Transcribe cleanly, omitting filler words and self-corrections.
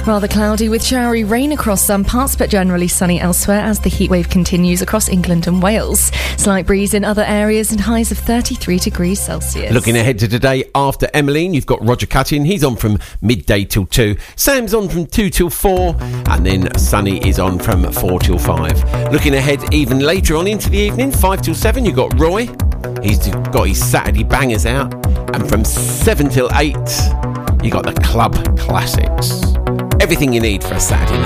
Rather cloudy with showery rain across some parts, but generally sunny elsewhere as the heatwave continues across England and Wales. Slight breeze in other areas and highs of 33 degrees Celsius. Looking ahead to today, after Emmeline, you've got Roger Cutting. He's on from midday till 2. Sam's on from 2 till 4. And then Sunny is on from 4 till 5. Looking ahead even later on into the evening, 5 till 7, you've got Roy. He's got his Saturday bangers out. And from 7 till 8, you got the Club Classics. Everything you need for a Saturday night.